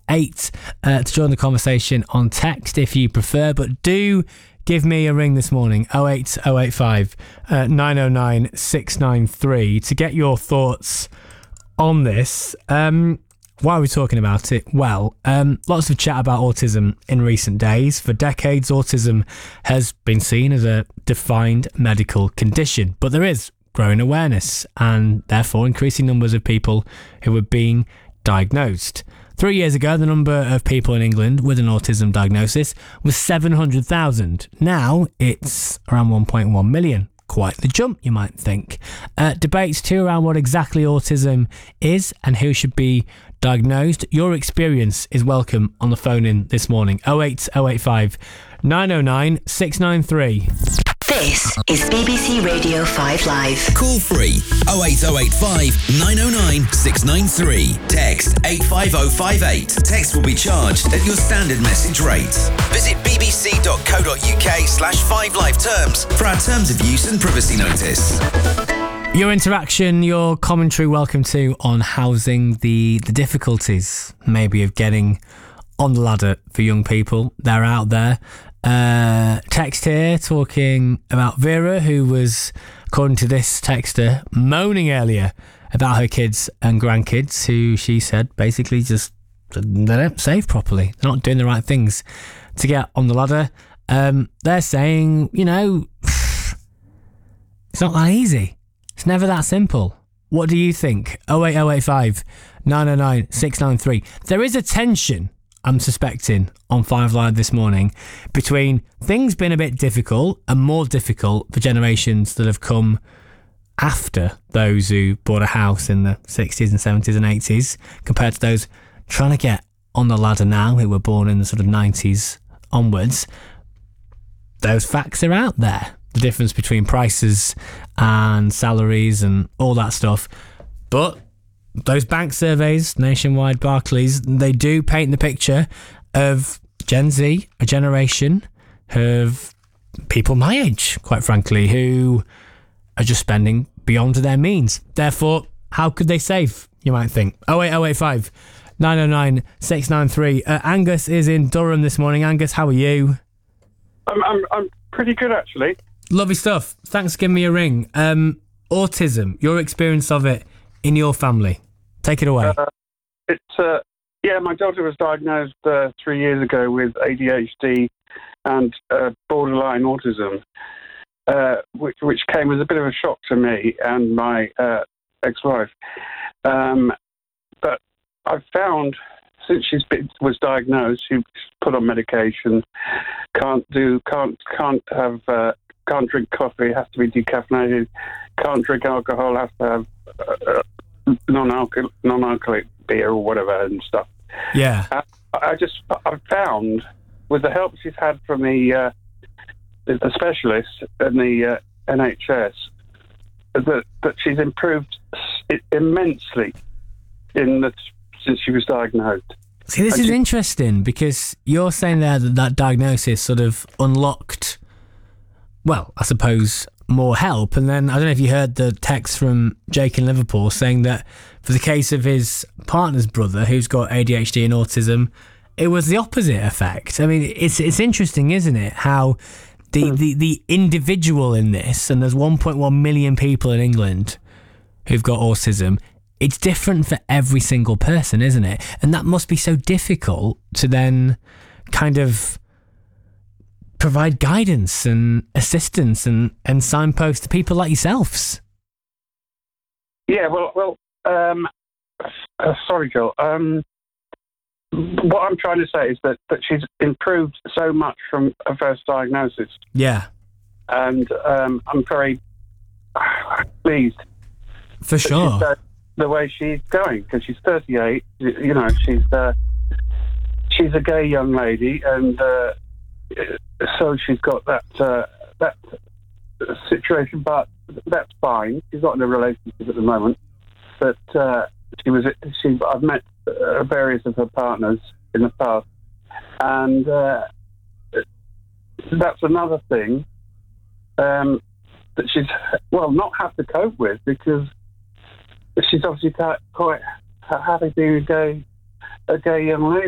8 to join the conversation on text if you prefer, but do give me a ring this morning, 08085 909 693, to get your thoughts on this. Why are we talking about it? Well, lots of chat about autism in recent days. For decades, autism has been seen as a defined medical condition, but there is growing awareness and therefore increasing numbers of people who are being diagnosed. 3 years ago, the number of people in England with an autism diagnosis was 700,000. Now it's around 1.1 million. Quite the jump, you might think. Debates too around what exactly autism is and who should be diagnosed. Your experience is welcome on the phone in this morning. 08085 909 693. This is BBC Radio 5 Live. Call free 08085 909 693. Text 85058. Text will be charged at your standard message rates. Visit bbc.co.uk/5live terms for our terms of use and privacy notice. Your interaction, your commentary, welcome to on housing, the difficulties maybe of getting on the ladder for young people. They're out there. Text here talking about Vera, who was, according to this texter, moaning earlier about her kids and grandkids, who she said basically just they don't save properly. They're not doing the right things to get on the ladder. They're saying, it's not that easy. It's never that simple. What do you think? 08085 909 693. There is a tension, I'm suspecting, on 5 Live this morning between things being a bit difficult and more difficult for generations that have come after those who bought a house in the 60s and 70s and 80s compared to those trying to get on the ladder now who were born in the sort of 90s onwards. Those facts are out there. The difference between prices and salaries and all that stuff. But those bank surveys, Nationwide, Barclays, they do paint the picture of Gen Z, a generation of people my age, quite frankly, who are just spending beyond their means. Therefore, how could they save, you might think? 08085 909 693. Angus is in Durham this morning. Angus, how are you? I'm pretty good, actually. Lovely stuff. Thanks for giving me a ring. Autism, your experience of it in your family. Take it away. My daughter was diagnosed 3 years ago with ADHD and borderline autism, which came as a bit of a shock to me and my ex-wife. But I've found since was diagnosed, she was put on medication, can't drink coffee, has to be decaffeinated, can't drink alcohol, has to have non-alcoholic beer or whatever and stuff. Yeah. I've found, with the help she's had from the specialists and the NHS, that she's improved immensely since she was diagnosed. See, this is interesting because you're saying there that diagnosis sort of unlocked, well, I suppose, more help. And then I don't know if you heard the text from Jake in Liverpool saying that for the case of his partner's brother who's got ADHD and autism, it was the opposite effect. I mean, it's interesting, isn't it? How the individual in this, and there's 1.1 million people in England who've got autism, it's different for every single person, isn't it? And that must be so difficult to then kind of provide guidance and assistance and signpost to people like yourselves. Yeah, sorry, Joel. What I'm trying to say is that she's improved so much from her first diagnosis. Yeah. And I'm very pleased. For sure. The way she's going, because she's 38, she's a gay young lady, and so she's got that situation, but that's fine. She's not in a relationship at the moment, but I've met various of her partners in the past, and that's another thing that she's not have to cope with, because she's obviously quite happy being a gay young lady.